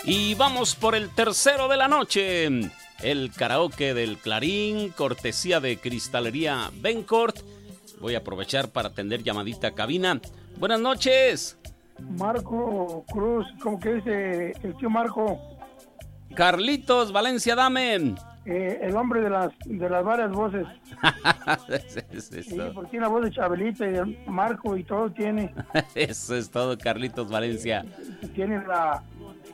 Y vamos por el tercero de la noche. El karaoke del Clarín, cortesía de Cristalería Bencourt. Voy a aprovechar para atender llamadita a cabina. Buenas noches. Marco Cruz, ¿cómo que dice el tío Marco? Carlitos Valencia Dame. El hombre de las varias voces. Sí, porque tiene la voz de Chabelita y de Marco y todo tiene. Eso es todo, Carlitos Valencia. Tiene la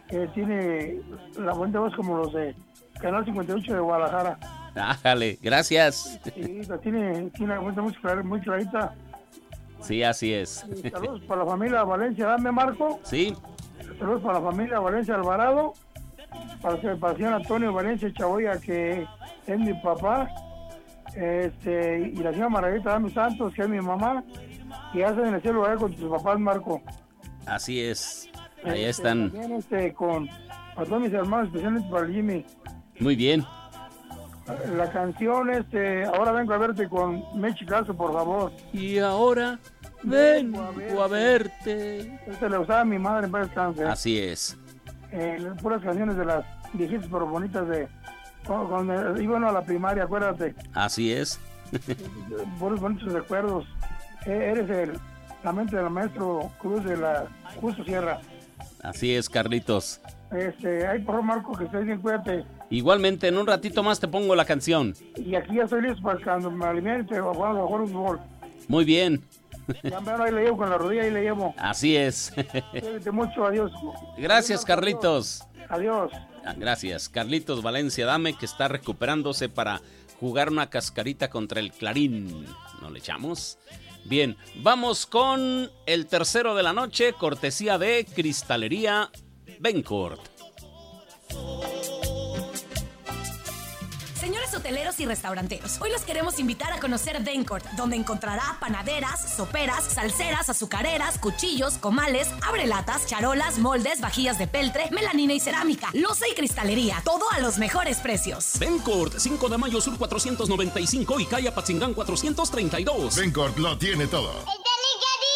buena voz como los de Canal 58 de Guadalajara. Ájale, gracias. Sí, tiene una voz muy clarita. Sí, así es. Sí, saludos para la familia Valencia, dame Marco. Sí. Saludos para la familia Valencia Alvarado. Para el señor Antonio Valencia Chaboya, que es mi papá. Y la señora Margarita Dame Santos, que es mi mamá. Y hacen en el cielo con tus papás, Marco. Así es. Ahí están. También para todos mis hermanos, especialmente para el Jimmy. Muy bien. La canción, ahora vengo a verte con Mechi Caso, por favor. Y ahora vengo a verte. Le gustaba a mi madre en paz descanse. Así es. Puras canciones de las viejitas pero bonitas de cuando iban a la primaria, acuérdate. Así es. Puros bonitos recuerdos. Eres la mente del maestro Cruz de la Justo Sierra. Así es, Carlitos. Ay, por favor, Marco, que estés bien, cuídate. Igualmente, en un ratito más te pongo la canción. Y aquí ya estoy listo para cuando me alimente o cuando juego fútbol. Muy bien. Ya ahí le llevo con la rodilla, ahí le llevo. Así es. Cuídate mucho, adiós. Gracias, Carlitos. Adiós. Gracias, Carlitos Valencia Dame, que está recuperándose para jugar una cascarita contra el Clarín. ¿No le echamos? Bien, vamos con el tercero de la noche, cortesía de Cristalería Bencourt. Señores hoteleros y restauranteros, hoy los queremos invitar a conocer Bencourt, donde encontrará panaderas, soperas, salseras, azucareras, cuchillos, comales, abrelatas, charolas, moldes, vajillas de peltre, melanina y cerámica, loza y cristalería, todo a los mejores precios. Bencourt, 5 de mayo sur 495 y calle Apatzingán 432. Bencourt lo tiene todo.